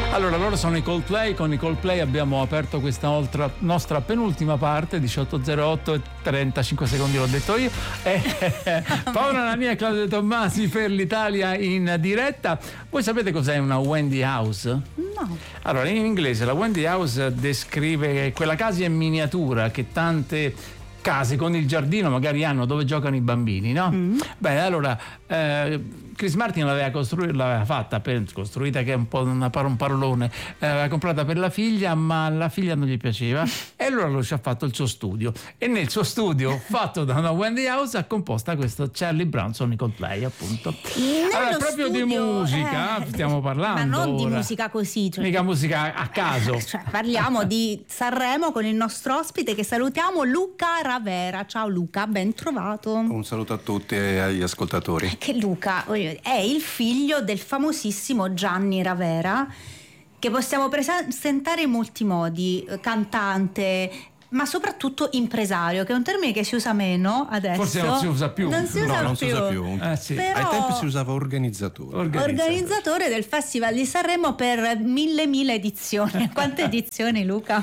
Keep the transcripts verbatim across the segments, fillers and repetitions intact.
Allora, loro sono i Coldplay. Con i Coldplay abbiamo aperto questa oltra, nostra penultima parte, diciotto e zero otto e trentacinque secondi, l'ho detto io. E, eh, Paola Nania e Claudio Tommasi per l'Italia in diretta. Voi sapete cos'è una Wendy House? No. Allora, in inglese la Wendy House descrive quella casa in miniatura che tante case con il giardino magari hanno, dove giocano i bambini, no? Mm. Bene, allora eh, Chris Martin l'aveva costruita, l'aveva fatta per, costruita, che è un po' una, un parolone, eh, l'aveva comprata per la figlia, ma la figlia non gli piaceva e allora lo ci ha fatto il suo studio, e nel suo studio fatto da una Wendy House ha composta questo Charlie Brown con i Coldplay, appunto. Nello allora, proprio studio, di musica eh, stiamo parlando, ma non ora. Di musica così, cioè, mica musica a caso, cioè, parliamo di Sanremo con il nostro ospite che salutiamo, Luca Ravera. Ciao Luca, ben trovato. Un saluto a tutti e agli ascoltatori. Che Luca è il figlio del famosissimo Gianni Ravera, che possiamo presentare in molti modi: cantante, ma soprattutto impresario, che è un termine che si usa meno adesso. Forse non si usa più. Non si no, usa non più. si usa più. Eh, sì. Però... Ai tempi si usava organizzatore. Organizzatore. Organizzatore del Festival di Sanremo per mille mille edizioni. Quante edizioni, Luca?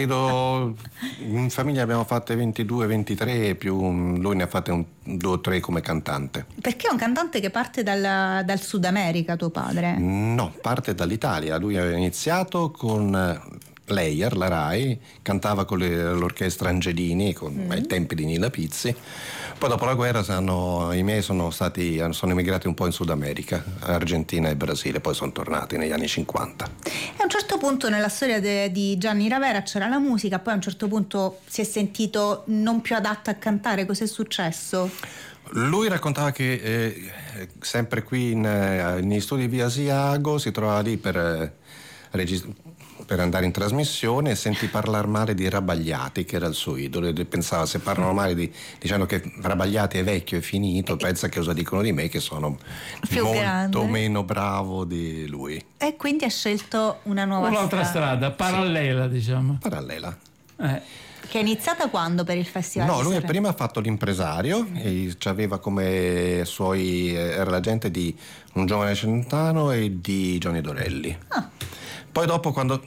Credo in famiglia abbiamo fatte ventidue ventitré, più lui ne ha fatte un, due o tre come cantante. Perché è un cantante che parte dal, dal Sud America, tuo padre? No, parte dall'Italia. Lui aveva iniziato con Player, la Rai, cantava con le, l'orchestra Angelini con, mm. ai tempi di Nilla Pizzi. Poi dopo la guerra sanno, i miei sono stati sono emigrati un po' in Sud America, Argentina e Brasile, poi sono tornati negli anni cinquanta. E a un certo punto nella storia de, di Gianni Ravera c'era la musica, poi a un certo punto si è sentito non più adatto a cantare. Cos'è successo? Lui raccontava che eh, sempre qui in, eh, negli studi di Via Asiago si trovava lì per eh, registrare, per andare in trasmissione, e sentì parlare male di Rabagliati, che era il suo idolo, e pensava, se parlano male di, dicendo che Rabagliati è vecchio e finito, pensa che cosa dicono di me, che sono più molto grande, meno bravo di lui. E quindi ha scelto una nuova un'altra strada, strada parallela, sì. diciamo parallela eh. Che è iniziata quando per il Festival? No, di lui Sanremo? prima ha fatto l'impresario e aveva come suoi, era l'agente di Un giovane Celentano e di Johnny Dorelli. Ah. Poi dopo, quando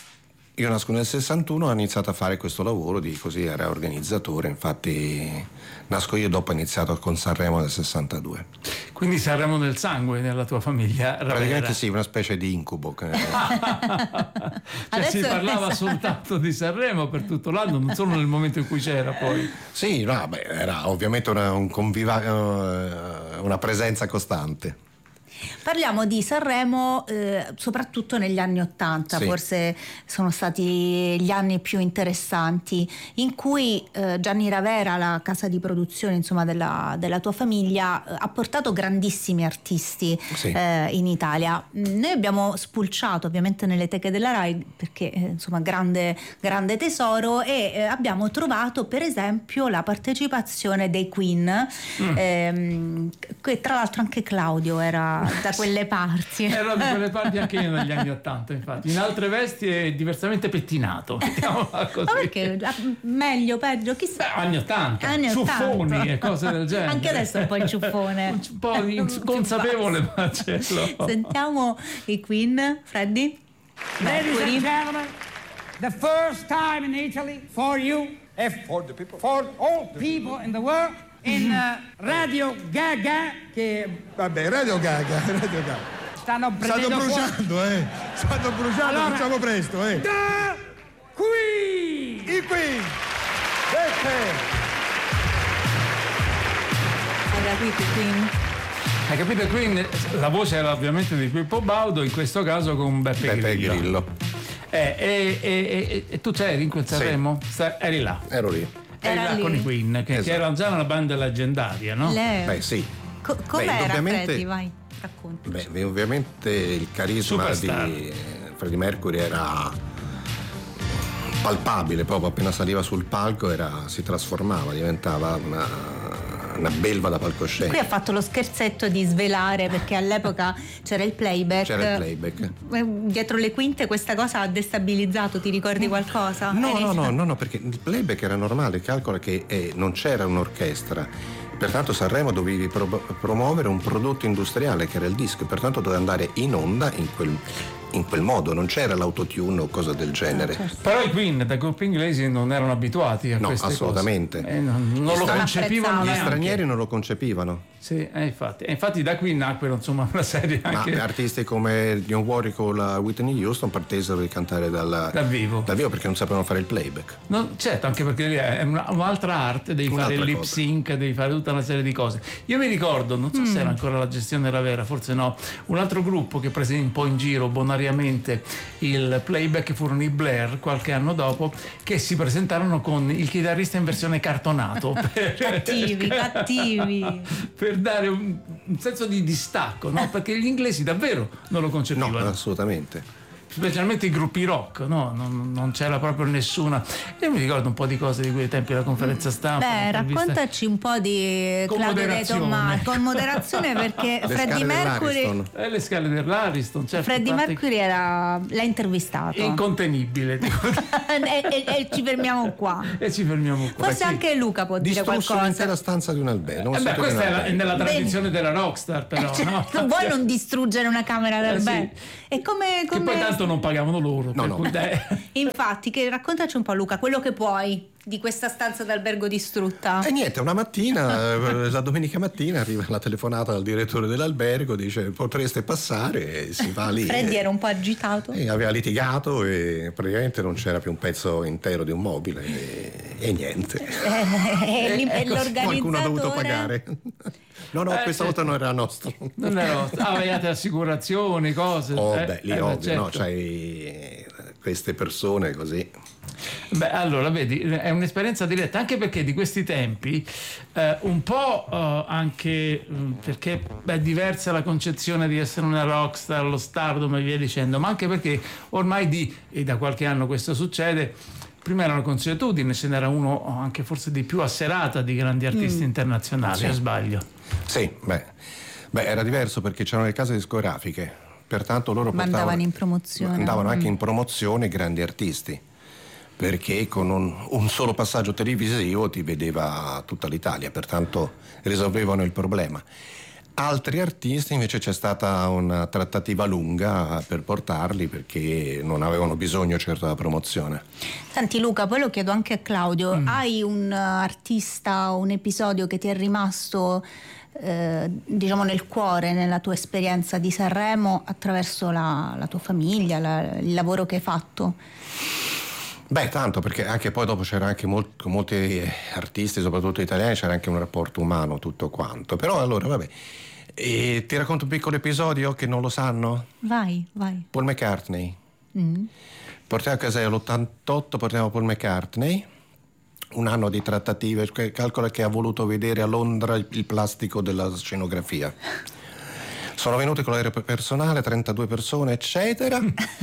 io nasco nel sessantuno, ho iniziato a fare questo lavoro di, così, era organizzatore, infatti nasco io, dopo ho iniziato con Sanremo nel sessantadue. Quindi Sanremo nel sangue nella tua famiglia, Ravera. Praticamente sì, una specie di incubo. Cioè si parlava è... soltanto di Sanremo per tutto l'anno, non solo nel momento in cui c'era poi. Sì, no, beh, era ovviamente una, un conviva- una presenza costante. Parliamo di Sanremo eh, soprattutto negli anni Ottanta, sì. Forse sono stati gli anni più interessanti, in cui eh, Gianni Ravera, la casa di produzione insomma della, della tua famiglia, eh, ha portato grandissimi artisti, sì. eh, in Italia. Noi abbiamo spulciato ovviamente nelle teche della Rai, perché eh, insomma grande, grande tesoro, e eh, abbiamo trovato per esempio la partecipazione dei Queen, mm. ehm, che tra l'altro anche Claudio era da quelle parti. Era da quelle parti anche io negli anni Ottanta, infatti. In altre vesti è diversamente pettinato, mettiamola così. Ma perché? Meglio, peggio, chissà. Beh, anni Ottanta, anni ciuffoni e cose del genere. Anche adesso è un po' il ciuffone. Un po' inconsapevole, ma ce l'ho. Sentiamo i Queen, Freddy. Ladies and gentlemen, the first time in Italy for you, and for the people, for all people in the world, in uh, Radio Gaga, che vabbè, Radio Gaga, Radio Gaga. Stanno, stanno bruciando, fuori. eh. Stanno bruciando, allora, facciamo presto, eh. Da qui! I qui! Perché? Hai capito, Queen? Hai capito, Queen? La voce era ovviamente di Pippo Baudo, in questo caso con Beppe, Beppe Grillo. Grillo. Eh, e, e, e, e tu c'eri in quel Sanremo? Sì. Eri là? Ero lì. Eri là con i Queen, che, esatto. che erano già una banda leggendaria, no? Le... Beh, sì. Co- com'era, Beh, ovviamente... Freddy? Vai, racconti. Beh, ovviamente il carisma Superstar. di Freddie Mercury era palpabile, proprio appena saliva sul palco era, si trasformava, diventava una, una belva da palcoscenico. Qui ha fatto lo scherzetto di svelare, perché all'epoca c'era il playback. C'era il playback. Dietro le quinte questa cosa ha destabilizzato, ti ricordi qualcosa? No, no, no, no, no, perché il playback era normale, calcola che eh, non c'era un'orchestra. Pertanto Sanremo dovevi pro- promuovere un prodotto industriale che era il disco, pertanto doveva andare in onda in quel in quel modo, non c'era l'autotune o cosa del genere. certo. Però i Queen da gruppi inglesi non erano abituati a No, queste assolutamente. cose. Eh, non, non lo stra- concepivano Gli neanche. stranieri non lo concepivano. Sì, eh, infatti. E infatti da qui nacquero insomma una serie anche Ma artisti come Dionne Warwick o la Whitney Houston pretesero di cantare dal, dal vivo. dal vivo perché non sapevano fare il playback. No, certo, anche perché è una- un'altra arte, devi Un'altra fare il lip cosa. sync, devi fare tutta una serie di cose. Io mi ricordo, non so se era ancora la gestione era vera, forse no, un altro gruppo che prese un po' in giro bonariamente il playback furono i Blair qualche anno dopo, che si presentarono con il chitarrista in versione cartonato per, Cattivi, cattivi. per dare un, un senso di distacco, no? Perché gli inglesi davvero non lo No, concepivano. assolutamente. Specialmente i gruppi rock, no? Non, non c'era proprio nessuna. Io mi ricordo un po' di cose di quei tempi, la conferenza stampa. Beh, l'intervista. raccontaci un po' di Con Claudio De moderazione. Tommaso, con moderazione perché Le Freddie scale Mercury, dell'Ariston. Eh, le scale dell'Ariston, certo. Freddie tante- Mercury era, l'ha intervistato. Incontenibile. dico. e, e- e ci fermiamo qua. e ci fermiamo qua. Forse Sì. anche Luca può dire Distrusso qualcosa. l'intera stanza di un albergo. un Eh beh, sito di questa un è, la- è albergo. nella tradizione della rockstar, però. Cioè, no? non vuoi non distruggere una camera Eh, sì. d'albergo? E come, Che come... poi tanto non pagavano loro. No, per no. cui, dai. Infatti, che raccontaci un po', Luca, quello che puoi di questa stanza d'albergo distrutta. E niente, una mattina, eh, la domenica mattina arriva la telefonata dal direttore dell'albergo, dice potreste passare e si va lì. Freddy e, era un po' agitato. e aveva litigato e praticamente non c'era più un pezzo intero di un mobile e, e niente. Eh, e l'im- e l'organizzatore Qualcuno ha dovuto pagare. No, no, Eh, questa certo. volta non era nostro. Non ero. Avevate assicurazioni, cose. Oh, eh? beh, lì Eh, ovvio, certo. no, c'hai queste persone così. Beh, allora, vedi, è un'esperienza diretta, anche perché di questi tempi, eh, un po' eh, anche mh, perché beh, è diversa la concezione di essere una rockstar, lo stardom e via dicendo, ma anche perché ormai di, e da qualche anno questo succede, prima era una consuetudine, ce n'era uno anche forse di più a serata di grandi artisti internazionali, Sì. o sbaglio? Sì, beh, beh, era diverso perché c'erano le case discografiche, pertanto loro Mandavano portavano- in promozione. andavano anche Mm. in promozione grandi artisti, perché con un, un solo passaggio televisivo ti vedeva tutta l'Italia, pertanto risolvevano il problema. Altri artisti invece c'è stata una trattativa lunga per portarli perché non avevano bisogno certo della promozione. Senti Luca, poi lo chiedo anche a Claudio, Mm. hai un uh, artista, un episodio che ti è rimasto eh, diciamo nel cuore, nella tua esperienza di Sanremo attraverso la, la tua famiglia, la- il lavoro che hai fatto? Beh, tanto, perché anche poi dopo c'era anche molt- con molti eh, artisti, soprattutto italiani, c'era anche un rapporto umano, tutto quanto. Però allora, vabbè, e ti racconto un piccolo episodio che non lo sanno? Vai, vai. Paul McCartney. Mm. Portiamo a casa l'ottantotto, portiamo Paul McCartney, un anno di trattative, che- calcola che ha voluto vedere a Londra il, il plastico della scenografia. Sono venuti con l'aereo personale, trentadue persone, eccetera.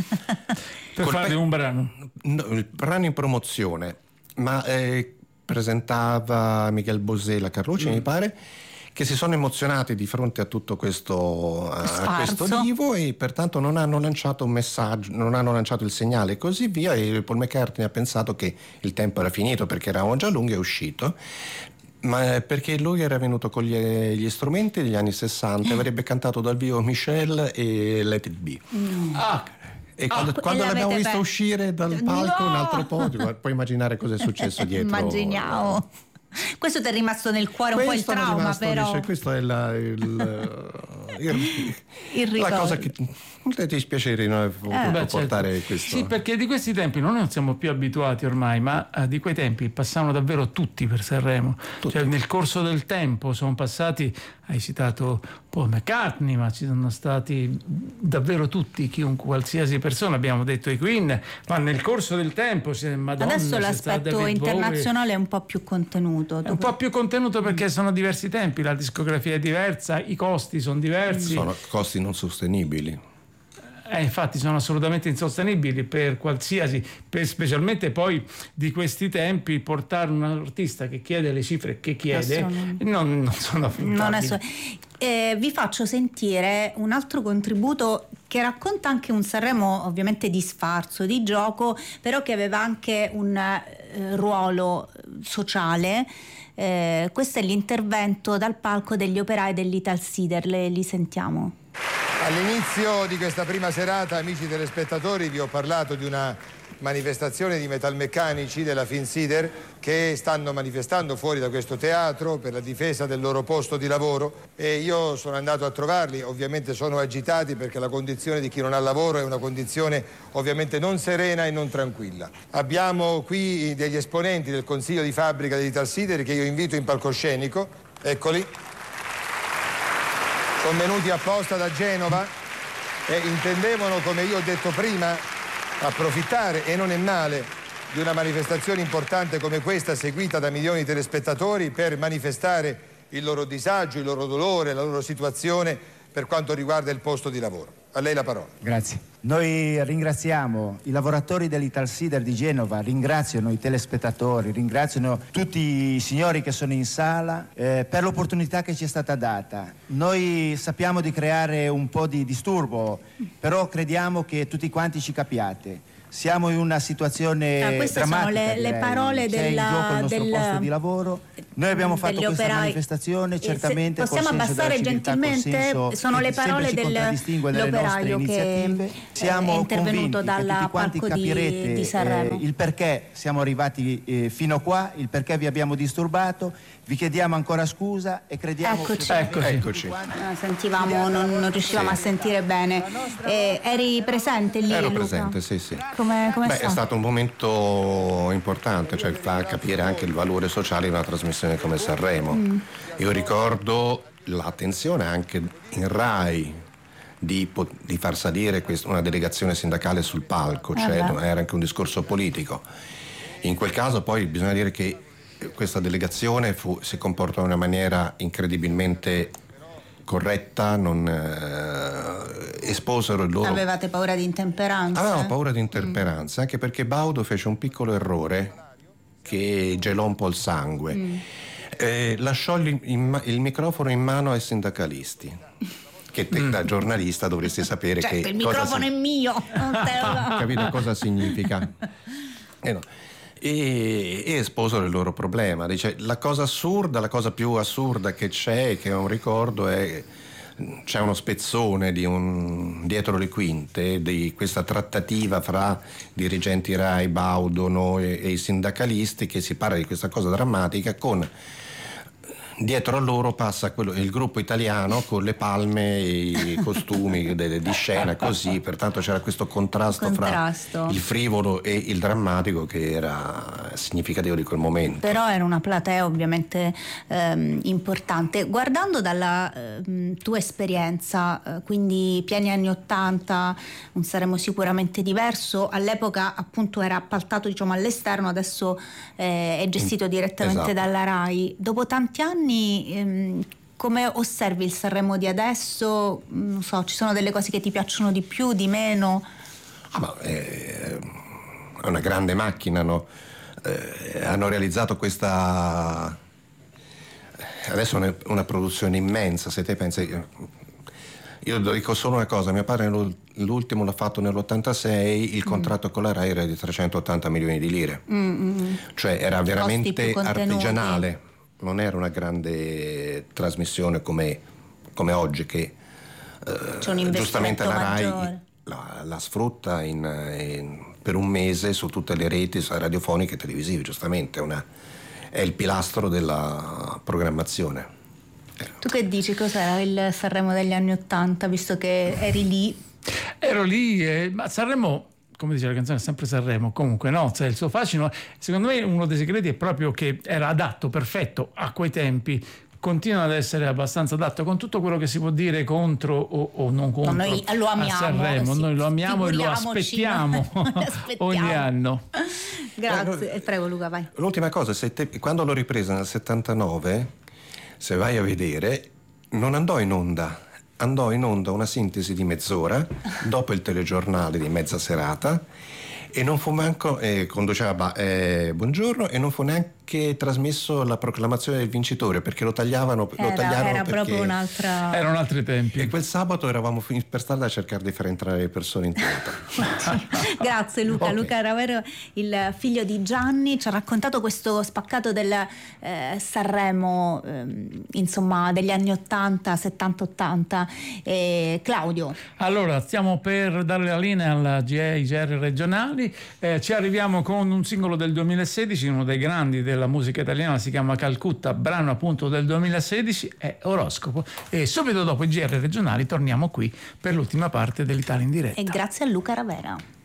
Per Col fare pe- un brano. No, il brano in promozione, ma eh, presentava Miguel Bosé, la Carlucci, mi pare, che si sono emozionati di fronte a tutto questo, a Sfarzo. questo divo e pertanto non hanno lanciato un messaggio, non hanno lanciato il segnale e così via, e Paul McCartney ha pensato che il tempo era finito perché eravamo già lunghi e è uscito. Ma eh, perché lui era venuto con gli, gli strumenti degli anni sessanta, avrebbe cantato dal vivo Michelle e Let It Be. Ah, E quando, Ah, quando e l'abbiamo l'avete visto pe- uscire dal palco, No! un altro po', ti puoi immaginare cosa è successo dietro. Immaginiamo. Questo ti è rimasto nel cuore un po' il Questo mi è trauma, rimasto, però. dice, questo è la, il, il, Il la ricordo. cosa che ti dispiace di non aver voluto beh, certo. portare questo. Sì, perché di questi tempi noi non siamo più abituati ormai, ma eh, di quei tempi passavano davvero tutti per Sanremo. Cioè, nel corso del tempo sono passati, hai citato Paul McCartney, ma ci sono stati davvero tutti, chiunque, qualsiasi persona, abbiamo detto i Queen, ma nel corso del tempo c'è Madonna, Adesso c'è l'aspetto stato David Bowie. internazionale è un po' più contenuto. È un po' più contenuto perché sono diversi tempi, la discografia è diversa, i costi sono diversi. Sono costi non sostenibili. Eh, infatti sono assolutamente insostenibili per qualsiasi, per specialmente poi di questi tempi, portare un artista che chiede le cifre che chiede Assolutamente. non, non sono Non è affrontabili. so- eh, vi faccio sentire un altro contributo che racconta anche un Sanremo ovviamente di sfarzo, di gioco, però che aveva anche un eh, ruolo sociale. Eh, questo è l'intervento dal palco degli operai dell'Italsider, le, li sentiamo. All'inizio di questa prima serata, amici telespettatori, vi ho parlato di una manifestazione di metalmeccanici della Finsider che stanno manifestando fuori da questo teatro per la difesa del loro posto di lavoro, e io sono andato a trovarli. Ovviamente sono agitati perché la condizione di chi non ha lavoro è una condizione ovviamente non serena e non tranquilla. Abbiamo qui degli esponenti del consiglio di fabbrica di Italsider che io invito in palcoscenico. Eccoli. Sono venuti apposta da Genova e intendevano, come io ho detto prima, approfittare, e non è male, di una manifestazione importante come questa, seguita da milioni di telespettatori, per manifestare il loro disagio, il loro dolore, la loro situazione per quanto riguarda il posto di lavoro. A lei la parola. Grazie. Noi ringraziamo i lavoratori dell'Italsider di Genova, ringraziano i telespettatori, ringraziano tutti i signori che sono in sala eh, per l'opportunità che ci è stata data. Noi sappiamo di creare un po' di disturbo, però crediamo che tutti quanti ci capiate. Siamo in una situazione ah, queste drammatica. Sono le, le parole C'è della, in gioco il nostro del, posto di lavoro. Noi abbiamo fatto questa operai. manifestazione certamente possiamo col senso abbassare della civiltà, gentilmente, col senso sono le parole dell'operaio che siamo è intervenuto dalla palco di, di Sanremo. Eh, il perché siamo arrivati eh, fino qua, il perché vi abbiamo disturbato. Vi chiediamo ancora scusa e crediamo eccoci. che... Eccoci. Eccoci. No, sentivamo, non, non riuscivamo sì. a sentire bene. Eh, eri presente lì, Ero Luca? presente, sì, sì. Come, come Beh, sta? è stato un momento importante, cioè fa capire anche il valore sociale di una trasmissione come Sanremo. Mm. Io ricordo l'attenzione anche in Rai di, di far salire quest- una delegazione sindacale sul palco, cioè eh era anche un discorso politico. In quel caso poi bisogna dire che questa delegazione fu, si comportò in una maniera incredibilmente corretta, non eh, esposero il loro... Avevate paura di intemperanza? Avevamo paura di intemperanza, mm. anche perché Baudo fece un piccolo errore che gelò un po' il sangue. Mm. Eh, lasciò il, in, il microfono in mano ai sindacalisti. Che te, mm. da giornalista dovresti sapere certo, che... il microfono si... è mio, non te lo... Capite cosa significa? Eh no. E, e esposero il loro problema. Dice, la cosa assurda, la cosa più assurda che c'è, che è un ricordo, è c'è uno spezzone di un, dietro le quinte di questa trattativa fra dirigenti Rai, Baudo, noi e i sindacalisti, che si parla di questa cosa drammatica, con dietro a loro passa quello, il gruppo italiano con le palme e i costumi de, di scena, così, pertanto c'era questo contrasto, contrasto fra il frivolo e il drammatico che era significativo di quel momento. Però era una platea ovviamente ehm, importante. Guardando dalla ehm, tua esperienza, eh, quindi pieni anni ottanta, un Sanremo sicuramente diverso, all'epoca appunto era appaltato diciamo all'esterno, adesso eh, è gestito direttamente esatto. dalla Rai. Dopo tanti anni Ehm, come osservi il Sanremo di adesso? Non so, ci sono delle cose che ti piacciono di più, di meno? Ah, ma è una grande macchina, no? Eh, hanno realizzato questa adesso è una produzione immensa. Se te pensi, io dico solo una cosa, mio padre l'ultimo l'ha fatto nell'ottantasei, il contratto mm. con la Rai era di trecentottanta milioni di lire, mm-hmm. cioè era veramente artigianale. Non era una grande trasmissione come, come oggi, che eh, giustamente la Rai la, la sfrutta in, in, per un mese su tutte le reti radiofoniche e televisive, giustamente una, è il pilastro della programmazione. Tu che dici, cos'era il Sanremo degli anni Ottanta, visto che eri lì? Ero lì, eh, ma Sanremo, come dice la canzone, è sempre Sanremo, comunque no, cioè il suo fascino, secondo me uno dei segreti è proprio che era adatto, perfetto a quei tempi, continua ad essere abbastanza adatto con tutto quello che si può dire contro o, o non contro no, noi lo amiamo, a Sanremo, sì, noi lo amiamo e lo aspettiamo, aspettiamo ogni anno. Grazie, eh, prego Luca, vai. L'ultima cosa, se te, quando l'ho ripresa nel settantanove, se vai a vedere, non andò in onda. Andò in onda una sintesi di mezz'ora dopo il telegiornale di mezza serata e non fu manco eh, conduceva eh, buongiorno e non fu neanche anche trasmesso la proclamazione del vincitore, perché lo tagliavano, era, lo tagliavano era perché proprio un'altra... erano altri tempi. E quel sabato eravamo per strada a cercare di far entrare le persone in teatro. Grazie Luca. Okay. Luca Ravera, il figlio di Gianni, ci ha raccontato questo spaccato del eh, Sanremo, eh, insomma, degli anni ottanta, settanta, ottanta. Eh, Claudio. Allora, stiamo per dare la linea alla G I G R regionali. Eh, ci arriviamo con un singolo del duemilasedici, uno dei grandi della musica italiana, si chiama Calcutta, brano appunto del duemilasedici, è Oroscopo. E subito dopo i G R regionali torniamo qui per l'ultima parte dell'Italia in diretta. E grazie a Luca Ravera.